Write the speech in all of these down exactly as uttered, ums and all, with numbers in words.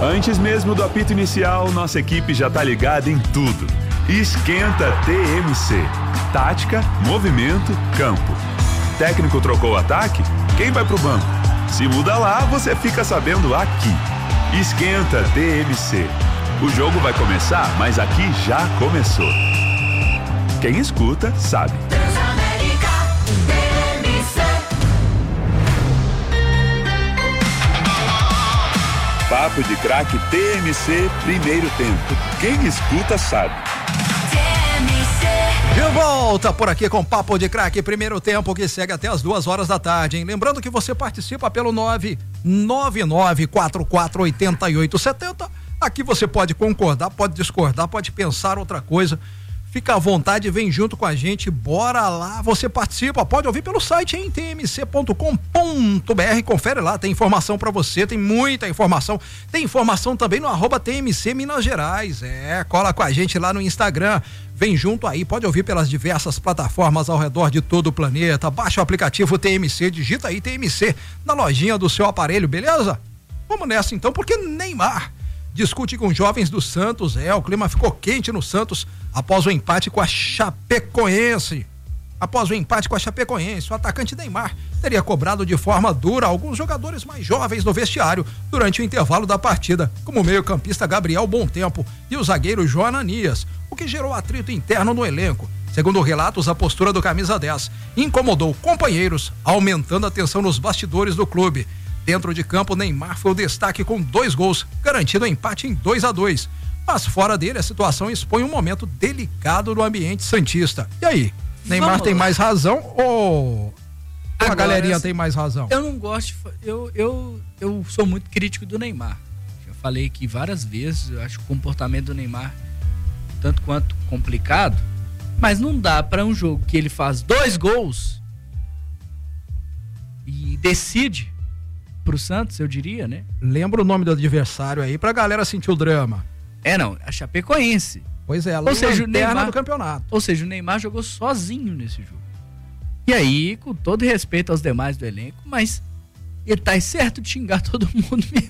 Antes mesmo do apito inicial, nossa equipe já tá ligada em tudo. Esquenta T M C. Tática, movimento, campo. Técnico trocou o ataque? Quem vai pro banco? Se muda lá, você fica sabendo aqui. Esquenta T M C. O jogo vai começar, mas aqui já começou. Quem escuta, sabe. Transamérica T M C. Papo de Craque T M C, primeiro tempo. Quem escuta, sabe. De volta por aqui com Papo de Craque, primeiro tempo, que segue até as duas horas da tarde, hein? Lembrando que você participa pelo nove nove nove quatro quatro oito oito sete zero. Aqui você pode concordar, pode discordar, pode pensar outra coisa. Fica à vontade, vem junto com a gente, bora lá, você participa, pode ouvir pelo site em t m c ponto com ponto b r, confere lá, tem informação pra você, tem muita informação, tem informação também no arroba T M C Minas Gerais, é, cola com a gente lá no Instagram, vem junto aí, pode ouvir pelas diversas plataformas ao redor de todo o planeta, baixa o aplicativo T M C, digita aí T M C na lojinha do seu aparelho, beleza? Vamos nessa então, porque Neymar discute com jovens do Santos, é, o clima ficou quente no Santos após o empate com a Chapecoense. Após o empate com a Chapecoense, o atacante Neymar teria cobrado de forma dura alguns jogadores mais jovens no vestiário durante o intervalo da partida, como o meio-campista Gabriel Bontempo e o zagueiro João Ananias, o que gerou atrito interno no elenco. Segundo relatos, a postura do camisa dez incomodou companheiros, aumentando a tensão nos bastidores do clube. Dentro de campo, Neymar foi o destaque com dois gols, garantindo o empate em dois a dois. Mas fora dele, a situação expõe um momento delicado no ambiente santista. E aí, Neymar Vamos tem lá. mais razão ou Agora, a galerinha tem mais razão? Eu não gosto, eu, eu, eu sou muito crítico do Neymar. Já falei aqui várias vezes, eu acho o comportamento do Neymar tanto quanto complicado, mas não dá para um jogo que ele faz dois gols e decide pro Santos, eu diria, né? Lembra o nome do adversário aí pra galera sentir o drama. É, não, a Chapecoense. Pois é, a ou seja, o Neymar do campeonato. Ou seja, o Neymar jogou sozinho nesse jogo. E aí, com todo respeito aos demais do elenco, mas ele tá certo de xingar todo mundo mesmo.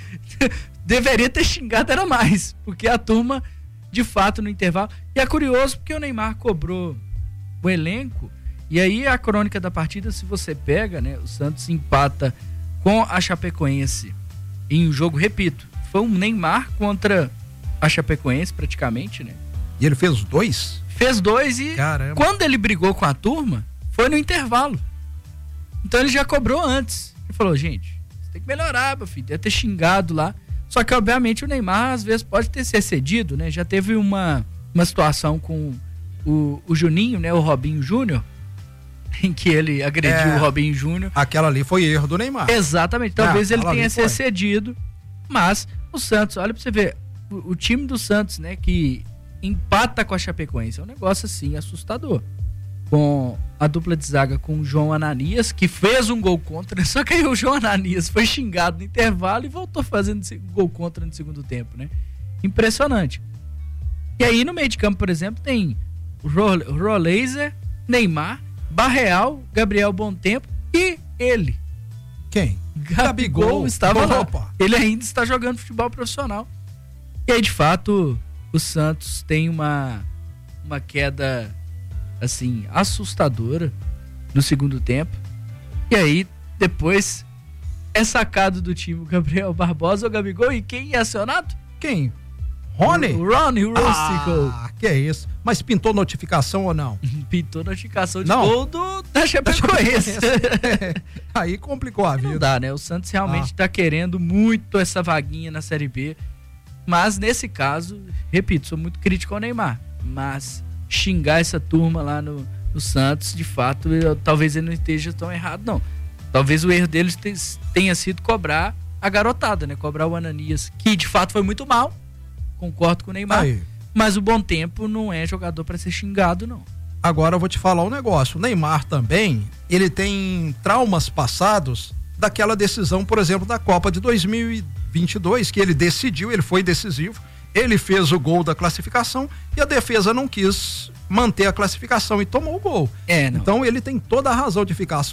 Deveria ter xingado era mais, porque a turma, de fato, no intervalo. E é curioso porque o Neymar cobrou o elenco, e aí a crônica da partida, se você pega, né, o Santos empata com a Chapecoense em um jogo, repito, foi um Neymar contra a Chapecoense praticamente, né? E ele fez dois? Fez dois e Caramba. Quando ele brigou com a turma, foi no intervalo. Então ele já cobrou antes. Ele falou, gente, você tem que melhorar, meu filho, deve ter xingado lá. Só que obviamente o Neymar às vezes pode ter se excedido, né? Já teve uma, uma situação com o, o Juninho, né? O Robinho Júnior, em que ele agrediu é, o Robinho Júnior. Aquela ali foi erro do Neymar. Exatamente, talvez é, ele tenha se excedido, mas o Santos, olha pra você ver, o, o time do Santos, né, que empata com a Chapecoense, é um negócio assim, assustador. Com a dupla de zaga com o João Ananias, que fez um gol contra, só que aí o João Ananias foi xingado no intervalo e voltou fazendo gol contra no segundo tempo, né? Impressionante. E aí no meio de campo, por exemplo, tem o Roleiser, Neymar, Barreal, Gabriel Bontempo e ele. Quem? Gabigol, Gabigol estava Opa. lá. Ele ainda está jogando futebol profissional. E aí, de fato, o Santos tem uma, uma queda, assim, assustadora no segundo tempo. E aí, depois, é sacado do time o Gabriel Barbosa, o Gabigol, e quem é acionado? Quem? Rony? O Ronnie Rustico. Ah, que é isso. Mas pintou notificação ou não? Pintou notificação de não. gol do, da Chapecoense. Aí complicou a vida. Não dá, né? O Santos realmente ah. tá querendo muito essa vaguinha na Série B. Mas nesse caso, repito, sou muito crítico ao Neymar. Mas xingar essa turma lá no, no Santos, de fato, eu, talvez ele não esteja tão errado, não. Talvez o erro deles tenha sido cobrar a garotada, né? Cobrar o Ananias, que de fato foi muito mal. Concordo com o Neymar. Aí. Mas o Bontempo não é jogador para ser xingado, não. Agora eu vou te falar um negócio. O Neymar também, ele tem traumas passados daquela decisão, por exemplo, da Copa de dois mil e vinte e dois, que ele decidiu, ele foi decisivo, ele fez o gol da classificação e a defesa não quis manter a classificação e tomou o gol. É, não. Então ele tem toda a razão de ficar